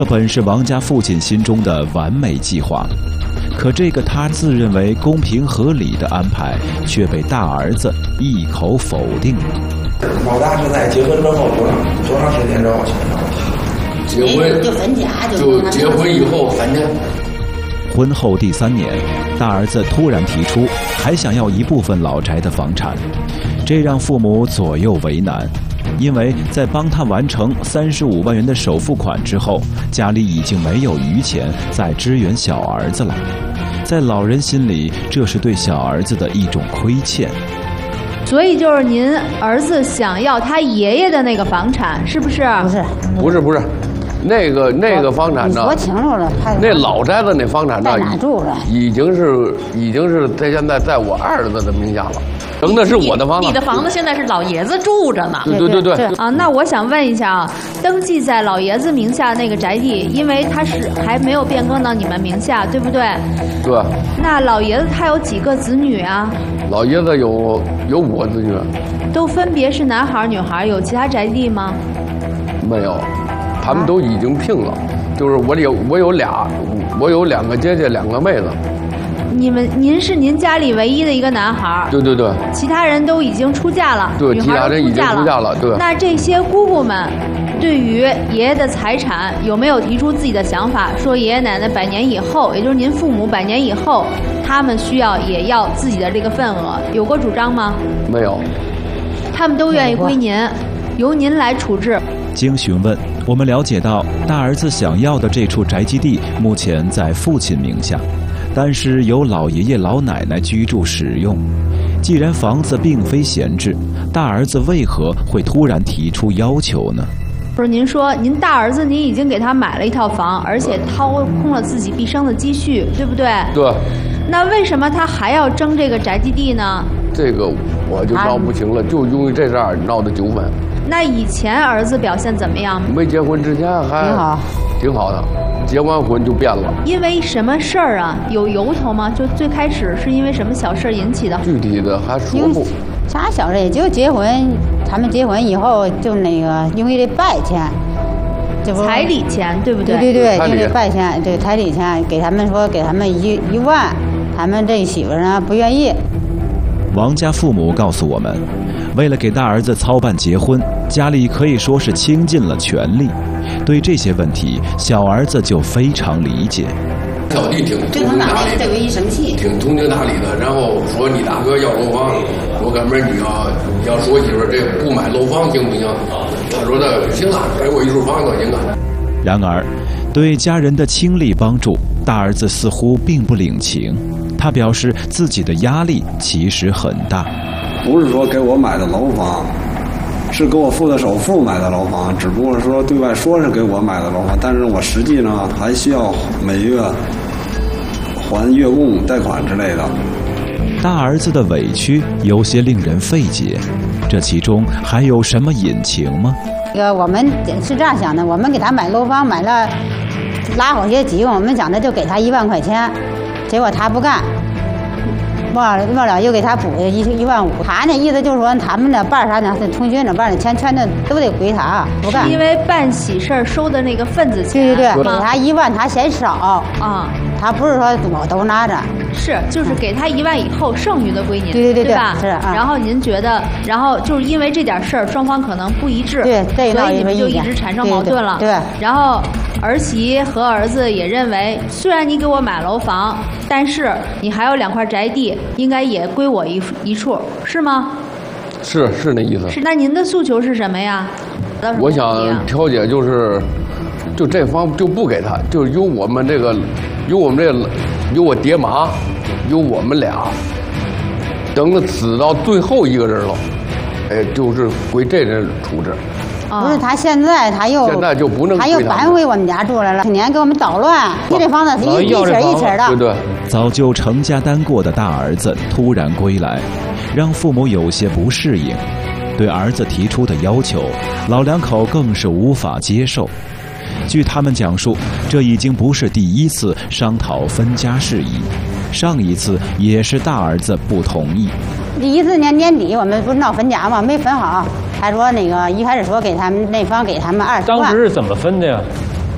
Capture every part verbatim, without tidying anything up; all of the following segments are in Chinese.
这本是王家父亲心中的完美计划，可这个他自认为公平合理的安排，却被大儿子一口否定了。 老大是在结婚之后多长多长时间之后想要的？ 结婚就分家， 就结婚以后分家。 婚后第三年，大儿子突然提出还想要一部分老宅的房产，这让父母左右为难。因为在帮他完成三十五万元的首付款之后，家里已经没有余钱再支援小儿子了。在老人心里，这是对小儿子的一种亏欠。 所以就是您儿子想要他爷爷的那个房产，是不是？ 不是， 不是，不是。那个那个房产呢？ 说清楚了， 那老宅子那房产呢？ 在哪住了？ 已经是已经是在现在在我儿子的名下了，扔的是我的房子。 你的房子现在是老爷子住着呢。 对对对对。 啊，那我想问一下啊，登记在老爷子名下那个宅地，因为他是还没有变更到你们名下，对不对？ 对。 那老爷子他有几个子女啊？ 老爷子有有五个子女。 都分别是男孩女孩，有其他宅地吗？ 没有。他们都已经聘了，就是我有我有俩，我有两个姐姐，两个妹子。 你们您是您家里唯一的一个男孩？ 对对对。 其他人都已经出嫁了， 对，其他人已经出嫁了。对。 那这些姑姑们对于爷爷的财产有没有提出自己的想法？说爷爷奶奶百年以后，也就是您父母百年以后，他们需要也要自己的这个份额，有过主张吗？ 没有。 他们都愿意归您，由您来处置。 经询问，我们了解到，大儿子想要的这处宅基地目前在父亲名下，但是由老爷爷老奶奶居住使用。既然房子并非闲置，大儿子为何会突然提出要求呢？ 不是，您说您大儿子您已经给他买了一套房，而且掏空了自己毕生的积蓄，对不对？ 对。 那为什么他还要争这个宅基地呢？ 这个我就闹不清了，就因为这事儿闹的纠纷。 那以前儿子表现怎么样？ 没结婚之前还挺好， 挺好的，结完婚就变了。 因为什么事儿啊？有由头吗？就最开始是因为什么小事引起的？ 具体的还说不。 啥小事？也就结婚，他们结婚以后就那个因为这拜钱，这不彩礼钱，对不对？ 对对对，因为拜钱，对彩礼钱，给他们说给他们一一万，他们这媳妇呢不愿意。 王家父母告诉我们，为了给大儿子操办结婚，家里可以说是倾尽了全力。对这些问题，小儿子就非常理解。 小弟挺通情达理， 对我一生气， 挺通情达理的。然后说你大哥要楼房，我哥们儿你要你要说媳妇这不买楼房行不行？他说的行了，给我一处房子行了。 然而，对家人的倾力帮助，大儿子似乎并不领情。他表示自己的压力其实很大， 不是说给我买的楼房，是给我付的首付买的楼房，只不过说对外说是给我买的楼房，但是我实际呢还需要每月还月供贷款之类的。 大儿子的委屈有些令人费解，这其中还有什么隐情吗？ 这个我们是这样想的，我们给他买楼房买了，拉好些急，我们想的就给他一万块钱，结果他不干，忘了忘了又给他补一一万五。他那意思就是说，他们的伴啥的，同学那伴的钱全都都得归他，不干。 因为办喜事儿收的那个份子钱， 对对对，给他一万他嫌少啊， 他不是说我都拿着。 是，就是给他一万以后，剩余的归您， 对对对对吧？ 是啊。 然后您觉得，然后就是因为这点事儿，双方可能不一致， 对， 所以你们就一直产生矛盾了。 对。对对然后儿媳和儿子也认为，虽然你给我买楼房，但是你还有两块宅地，应该也归我一一处，是吗？ 是是那意思。 是。那您的诉求是什么呀？ 我想调解就是，就这方就不给他，就由我们这个，由我们这个。有我爹妈，有我们俩，等了死到最后一个人了，哎，就是归这人处置。 不是他现在他又现在就不能他又搬回我们家住来了，天天给我们捣乱。你这房子是一一起一起的。 对对。 早就成家单过的大儿子突然归来，让父母有些不适应。对儿子提出的要求，老两口更是无法接受。据他们讲述，这已经不是第一次商讨分家事宜，上一次也是大儿子不同意。 第一次年年底我们不是闹分家吗？没分好，他说那个一开始说给他们那方给他们二十万。 当时是怎么分的呀？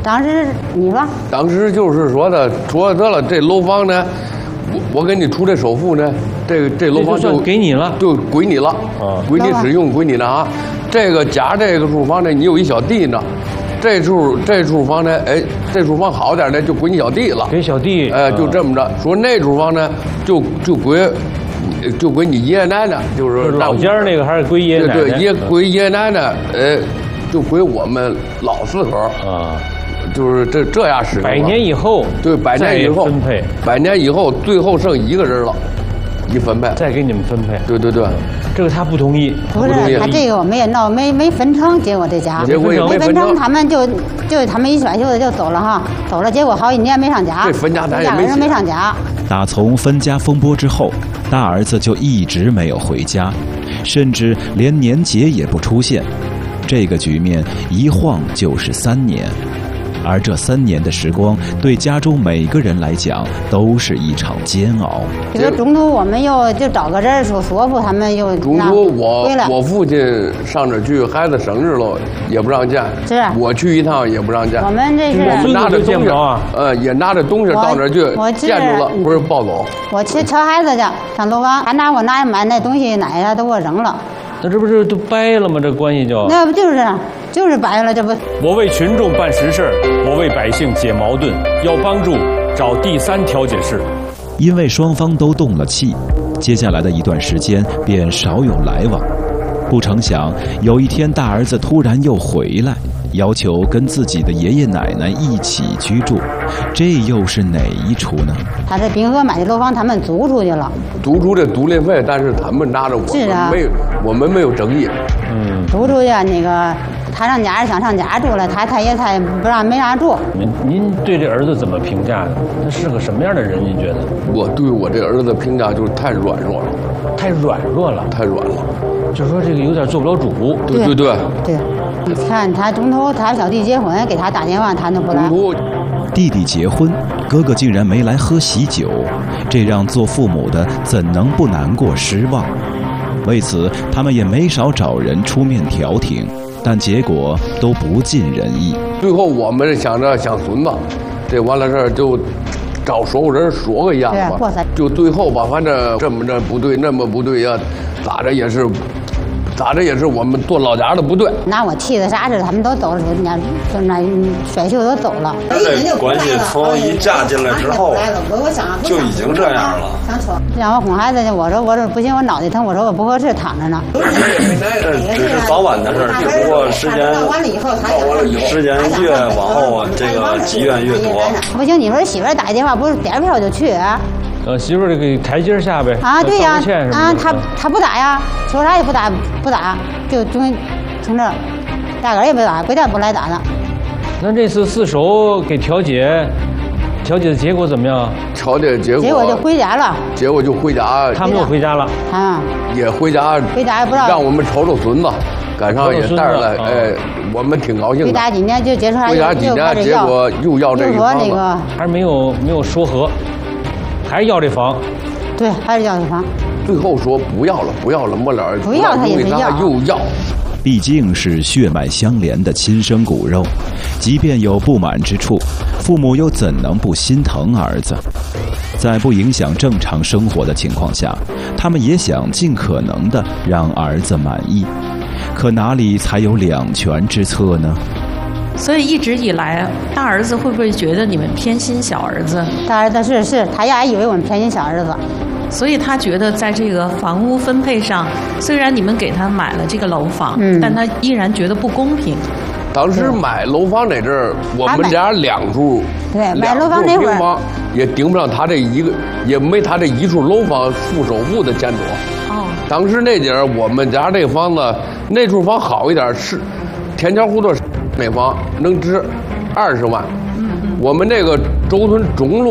当时你说？ 当时就是说的，说得了，这楼房呢，我我给你出这首付呢，这个这楼房就给你了， 就归你了，啊，归你使用，归你了啊。这个甲这个处房呢，你有一小弟呢，这处这处房呢，哎，这处房好点呢，就归你小弟了， 给小弟， 哎，就这么着。说那处房呢，就就归。就归你爷爷奶奶，就是老家那个还是归爷爷奶奶， 对对，也归爷爷奶奶，呃，就归我们老四口啊，就是这这样使。 百年以后， 对，百年以后分配， 百年以后最后剩一个人了，一分配， 再给你们分配。 对对对， 这个他不同意， 不是他这个我们也闹没没分成，结果这家结果也没分成，他们就就他们一甩袖子就走了哈，走了，结果好几年没上家， 这分家咱也没人没上家。 打从分家风波之后，大儿子就一直没有回家，甚至连年节也不出现。这个局面一晃就是三年，而这三年的时光对家中每个人来讲都是一场煎熬。 这个中途我们又就找个人说说服他们又中途我我父亲上这去，孩子生日了也不让见， 是我去一趟也不让见。 我们这是我们拿着东西啊，呃，也拿着东西到那儿去，见住了不是抱走。 我去瞧孩子去，上楼房，他拿我拿买那东西奶呀都给我扔了。 那这不是都掰了吗？这关系就那不就是就是掰了，这不。 我为群众办实事，我为百姓解矛盾，要帮助找第三调解室。 因为双方都动了气，接下来的一段时间便少有来往。不成想，有一天大儿子突然又回来，要求跟自己的爷爷奶奶一起居住，这又是哪一出呢？ 他这滨河买的楼房，他们租出去了， 租出这租赁费，但是他们拿着我们没有，我们没有争议。 嗯， 租出去那个他上家想上家住了，他他也他不让没让住。 您您对这儿子怎么评价的？他是个什么样的人？您觉得？ 我对我这儿子评价就是太软弱了， 太软弱了， 太软了。 就说这个有点做不了主。 对对对对，你看他中途他小弟结婚，给他打电话他都不来。 弟弟结婚，哥哥竟然没来喝喜酒，这让做父母的怎能不难过失望？为此，他们也没少找人出面调停，但结果都不尽人意。 最后我们想着想孙子，这完了事儿就找所有人说个样吧，就最后吧，反正这么着不对，那么不对呀、啊，咋着也是。咋着也是我们做老家的不对， 拿我气的啥似的，他们都走了，人家就那甩袖都走了。 这关系从一嫁进来之后就已经这样了。 让我哄孩子去，我说我说不行，我脑袋疼，我说我不合适，躺着呢。 这只是早晚的事儿，只不过时间时间越往后，这个积怨越多。 不行，你说媳妇儿打一电话，不是点票就去啊？ 呃，媳妇儿给台阶下呗。 啊，对呀、啊，啊，他他不打呀，说啥也不打，不打，就从从这儿，压根儿也不打，非但不来打的。 那这次四手给调解，调解的结果怎么样？ 调解结果结果就回家了。 结果就回家， 他们又回家了。 啊， 也回家， 回家也不知道让我们瞅瞅孙子，赶上也带着来，哎，我们挺高兴的。 回家今年就结束， 回家今年结果又要这一房子， 还是没有没有说和。还是要这房， 对，还是要这房。 最后说不要了，不要了，末了不要他也是要， 又要。 毕竟是血脉相连的亲生骨肉，即便有不满之处，父母又怎能不心疼儿子？在不影响正常生活的情况下，他们也想尽可能的让儿子满意，可哪里才有两全之策呢？ 所以一直以来，大儿子会不会觉得你们偏心小儿子？ 大儿子是是，他也以为我们偏心小儿子， 所以他觉得在这个房屋分配上，虽然你们给他买了这个楼房， 嗯、 但他依然觉得不公平。 当时买楼房那阵儿，我们家两处， 对，买楼房那会儿也顶不上他这一个，也没他这一处楼房付首付的钱多。 哦， 当时那点儿，我们家这房子那处房好一点，是天桥胡同。那房能值二十万，嗯嗯，我们这个周屯中路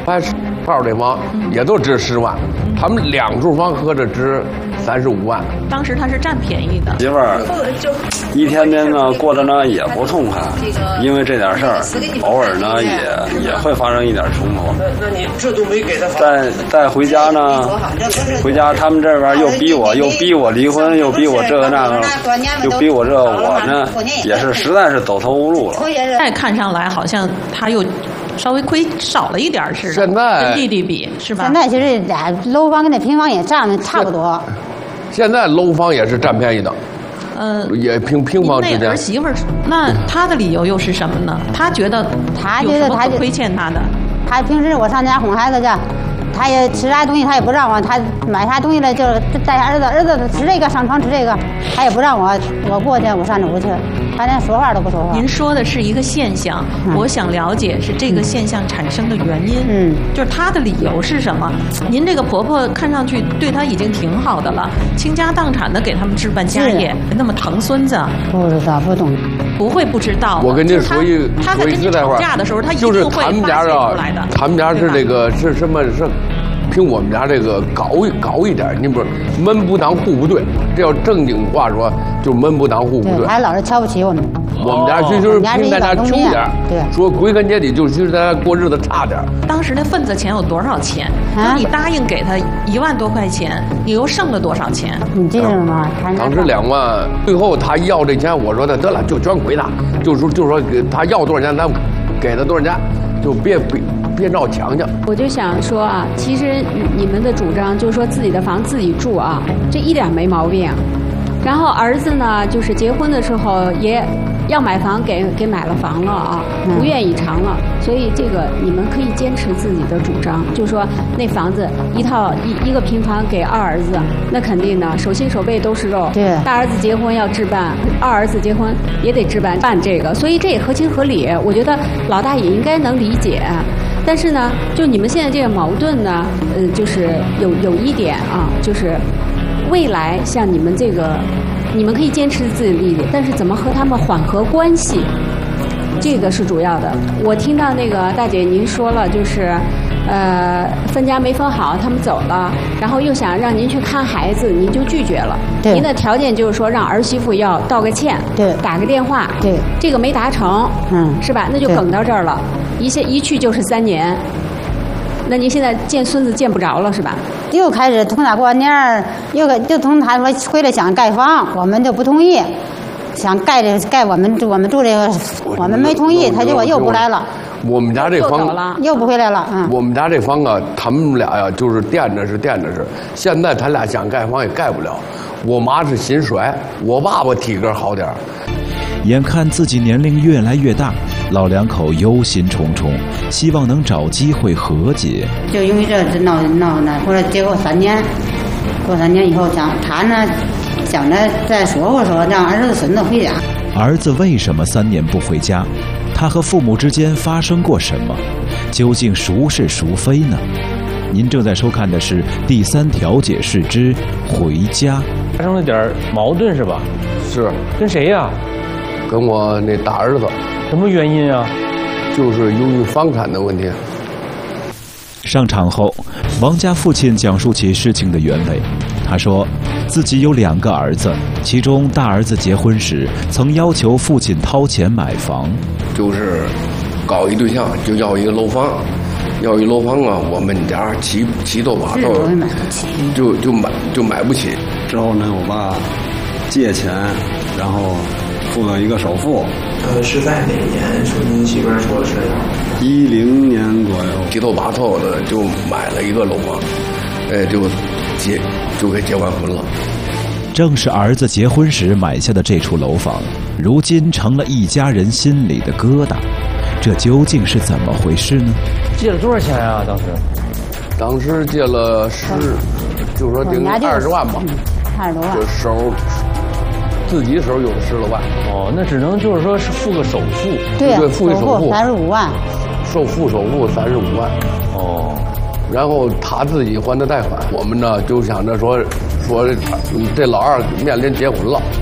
拍炮这房也都值十万，他们两处房合着值三十五万。 当时他是占便宜的。 媳妇儿一天天呢过得呢也不痛快，因为这点事儿，偶尔呢也也会发生一点冲突。 那那你这都没给他发。 再再回家呢，回家他们这边又逼我，又逼我离婚，又逼我这个那个，又逼我这个，我呢也是实在是走投无路了。 再看上来好像他又稍微亏少了一点似的， 现在跟弟弟比是吧？ 现在其实俩楼房跟那平房也占的差不多。 现在楼房也是占便宜的， 呃， 也平平房之间。 那儿媳妇儿，那他的理由又是什么呢？他觉得他觉得他亏欠他的。 他平时我上家哄孩子去，他也吃啥东西他也不让我，他买啥东西了就是带儿子，儿子吃这个上床吃这个，他也不让我，我过去我上这屋去，他连说话都不说话。 您说的是一个现象，嗯、我想了解是这个现象产生的原因， 嗯， 就是他的理由是什么？您这个婆婆看上去对他已经挺好的了，倾家荡产的给他们置办家业，那么疼孙子， 不知道不懂， 不会不知道。 我跟您说一他在跟你吵架的时候，他一定会发现出来的。 他们家是这个是什么是？凭我们家这个高高一点，你不是门不当户不对，这要正经话说，就门不当户不对。 还老是瞧不起我们。 我们家就就是凭咱家穷点， 对， 说归根结底就是其实咱家过日子差点。 当时那份子钱有多少钱？啊、你答应给他一万多块钱，你又剩了多少钱？ 你记得吗？ 当时两万，最后他要这钱，我说的得了，就全归他，就说就说给他要多少钱，咱给他多少钱，就别别。别闹强强。 我就想说啊，其实你们的主张就是说自己的房自己住啊，这一点没毛病。然后儿子呢，就是结婚的时候也要买房给给买了房了啊，不愿意偿了，所以这个你们可以坚持自己的主张，就是说那房子一套一一个平房给二儿子，那肯定的，手心手背都是肉。 对， 大儿子结婚要置办，二儿子结婚也得置办办这个，所以这也合情合理。我觉得老大也应该能理解。但是呢，就你们现在这个矛盾呢，呃，就是有有一点啊，就是未来像你们这个，你们可以坚持自己的利益，但是怎么和他们缓和关系，这个是主要的。我听到那个大姐您说了，就是呃分家没分好，他们走了，然后又想让您去看孩子，您就拒绝了。 对， 您的条件就是说让儿媳妇要道个歉， 对， 打个电话， 对， 这个没达成， 嗯， 是吧？那就梗到这儿了。一下一去就是三年，那您现在见孙子见不着了是吧？ 又开始从他过完年儿，又又从他说回来想盖房，我们就不同意，想盖这盖我们我们住这个，我们没同意，他就又不来了。 我们家这房又不回来了，嗯。 我们家这房啊，他们俩呀就是垫着是垫着是，现在他俩想盖房也盖不了。我妈是心衰，我爸爸体格好点儿。 眼看自己年龄越来越大，老两口忧心忡忡，希望能找机会和解。 就因为这闹闹呢，后来结果三年，过三年以后想他呢，想着再说和说，让儿子孙子回家。 儿子为什么三年不回家？他和父母之间发生过什么？究竟孰是孰非呢？您正在收看的是第三调解室之回家。 发生了点矛盾是吧？ 是。 跟谁呀？ 跟我那大儿子。 什么原因啊？ 就是由于房产的问题。 上场后，王家父亲讲述起事情的原委。他说，自己有两个儿子，其中大儿子结婚时曾要求父亲掏钱买房， 就是搞一对象就要一个楼房，要一楼房啊，我们家七七头八头，就就买就买不起。 之后呢，我爸借钱，然后付了一个首付。 呃，是在哪年？说您媳妇儿说的是一零年左右， 七头八头的就买了一个楼房，哎，就结就给结完婚了。 正是儿子结婚时买下的这处楼房，如今成了一家人心里的疙瘩。这究竟是怎么回事呢？ 借了多少钱啊？当时， 当时借了十，就说顶二十万吧， 二十多万， 就手自己手有十来万。 哦，那只能就是说是付个首付， 对， 对，付个首付三十五万， 首付首付三十五万。 哦， 然后他自己还的贷款，我们呢就想着说说这老二面临结婚了，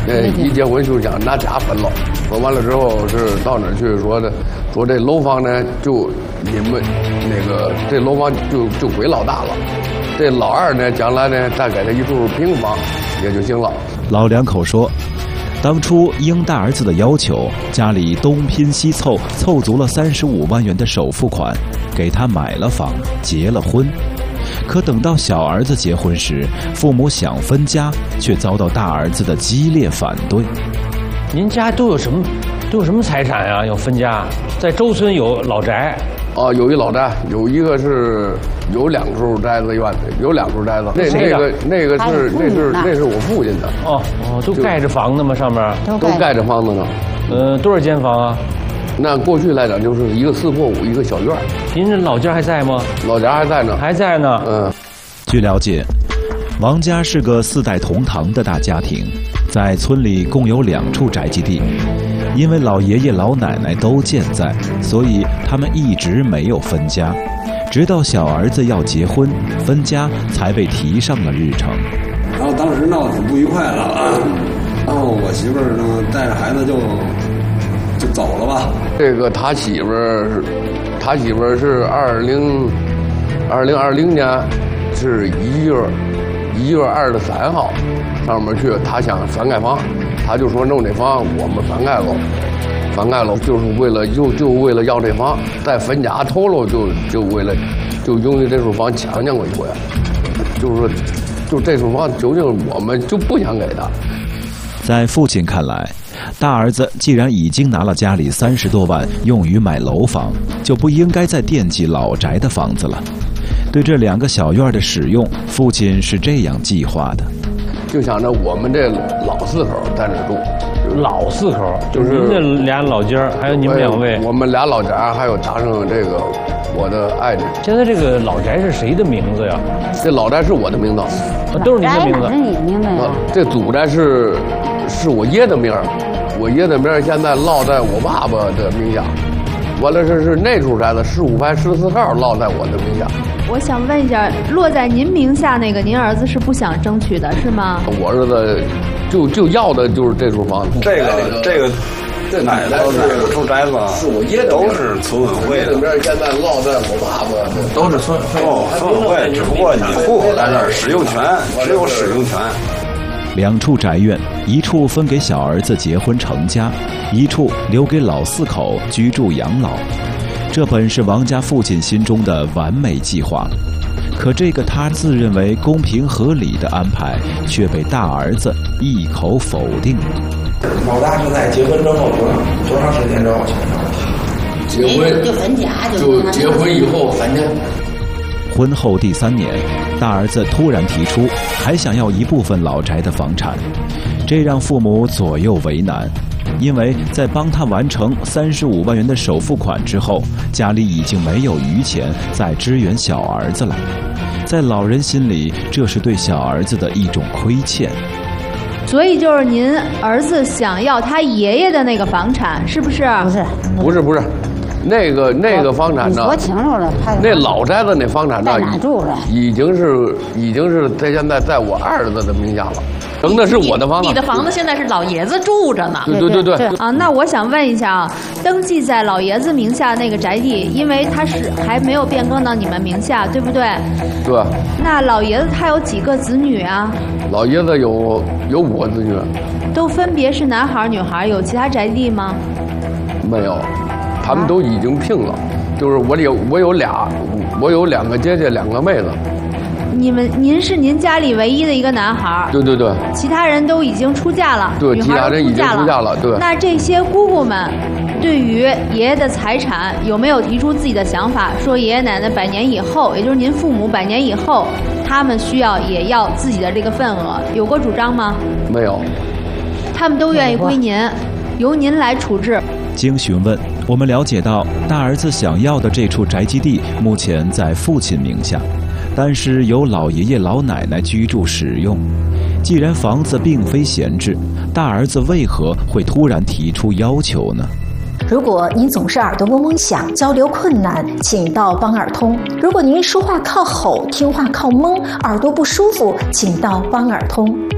呃，一结婚就想拿家分了，分完了之后是到哪儿去说的？说这楼房呢，就你们那个这楼房就就归老大了，这老二呢，将来呢再给他一处平房也就行了。 老两口说，当初应大儿子的要求，家里东拼西凑，凑足了三十五万元的首付款，给他买了房，结了婚。可等到小儿子结婚时，父母想分家，却遭到大儿子的激烈反对。 您家都有什么？都有什么财产呀、啊？要分家？在周村有老宅， 哦，有一老宅，有一个是有两处宅子院子，有两处宅子。那那个那个是那是那是我父亲的。 哦哦，都盖着房子吗？上面都盖着房子呢。 呃，多少间房啊？ 那过去来讲就是一个四或五，一个小院。 您这老家还在吗？ 老家还在呢， 还在呢。 嗯。 据了解，王家是个四代同堂的大家庭，在村里共有两处宅基地。因为老爷爷老奶奶都健在，所以他们一直没有分家，直到小儿子要结婚，分家才被提上了日程。 然后当时闹得挺不愉快的，啊、然后我媳妇儿呢带着孩子就就走了吧。 这个他媳妇儿，他媳妇儿是二零二零二零年是一月一月二十三号上面去，他想翻盖房。他就说弄这房我们翻盖了，翻盖了就是为了就就为了要这房，再分家头了就就为了就用这处房强抢过一回，就是说就这处房究竟我们就不想给他。 在父亲看来，大儿子既然已经拿了家里三十多万用于买楼房，就不应该再惦记老宅的房子了。对这两个小院的使用，父亲是这样计划的。 就想着我们这老四口在这住， 老四口就是您这俩老家，还有你们两位， 我们俩老家，还有加上这个我的爱人。 现在这个老宅是谁的名字呀？ 这老宅是我的名字， 都是您的名字。 是你的名字呀？ 这祖宅是是我爷的名儿，我爷的名儿现在落在我爸爸的名下。完了，这是那处宅子十五排十四号落在我的名下。 我想问一下，落在您名下那个，您儿子是不想争取的，是吗？ 我儿子就就要的就是这处房子。 这个这个这哪都是住宅子， 是我爷的， 都是村委会的。 这边现在落在我爸爸的， 都是村哦村委会，只不过你户口在那儿，使用权只有使用权。 两处宅院，一处分给小儿子结婚成家，一处留给老四口居住养老。这本是王家父亲心中的完美计划，可这个他自认为公平合理的安排，却被大儿子一口否定。 老大是在结婚之后多长多长时间之后签的？ 结婚就分家， 就结婚以后三年。 婚后第三年，大儿子突然提出还想要一部分老宅的房产，这让父母左右为难。因为在帮他完成三十五万元的首付款之后，家里已经没有余钱再支援小儿子了。在老人心里，这是对小儿子的一种亏欠。 所以就是您儿子想要他爷爷的那个房产，是不是？ 不是， 不是，不是。那个那个房产呢？ 说清楚了， 那老宅子那房产呢？ 在哪住了？ 已经是已经是在现在在我二子的名下了，扔的是我的房子。 你的房子现在是老爷子住着呢。 对对对对。 啊，那我想问一下啊，登记在老爷子名下那个宅地，因为他是还没有变更到你们名下，对不对？ 对。 那老爷子他有几个子女啊？ 老爷子有有五个子女。 都分别是男孩女孩，有其他宅地吗？ 没有。他们都已经聘了，就是我有我有俩，我有两个姐姐，两个妹子。 你们您是您家里唯一的一个男孩？ 对对对。 其他人都已经出嫁了。 对，其他人已经出嫁了。对。 那这些姑姑们对于爷爷的财产有没有提出自己的想法？说爷爷奶奶百年以后，也就是您父母百年以后，他们需要也要自己的这个份额，有过主张吗？ 没有。 他们都愿意归您，由您来处置。 经询问，我们了解到，大儿子想要的这处宅基地目前在父亲名下，但是由老爷爷老奶奶居住使用。既然房子并非闲置，大儿子为何会突然提出要求呢？ 如果您总是耳朵嗡嗡响，交流困难，请到帮耳通；如果您说话靠吼，听话靠蒙，耳朵不舒服，请到帮耳通。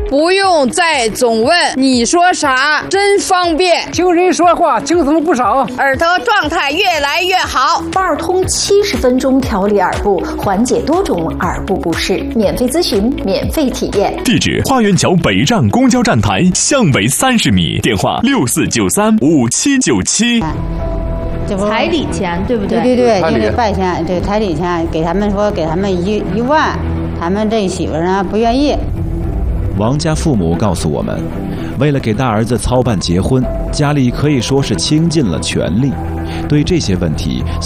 不用再总问你说啥，真方便。 听人说话轻松不少， 耳朵状态越来越好。 帮耳通七十分钟调理耳部，缓解多种耳部不适，免费咨询，免费体验。 地址：花园桥北站公交站台向北三十米，电话六四九三五七九七。 彩礼钱对不对？ 对对对，因为拜钱，对彩礼钱给他们说给他们一一万，他们这媳妇呢不愿意。 王家父母告诉我们，为了给大儿子操办结婚，家里可以说是倾尽了全力。对这些问题，